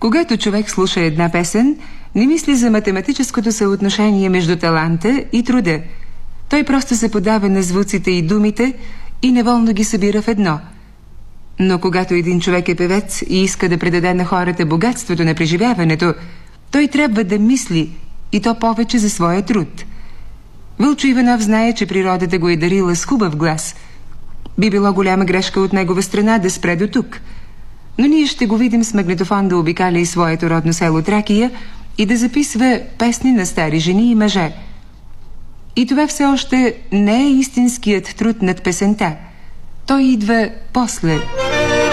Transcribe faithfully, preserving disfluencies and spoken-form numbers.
Когато човек слуша една песен, не мисли за математическото съотношение между таланта и труда. Той просто се подава на звуците и думите и неволно ги събира в едно. Но когато един човек е певец и иска да предаде на хората богатството на преживяването, той трябва да мисли, и то повече, за своя труд. Вълчо Иванов знае, че природата го е дарила с хубав глас. Би било голяма грешка от негова страна да спре до тук. Но ние ще го видим с магнитофон да обикаля и своето родно село Тракия и да записва песни на стари жени и мъже. И това все още не е истинският труд над песента. Той идва после.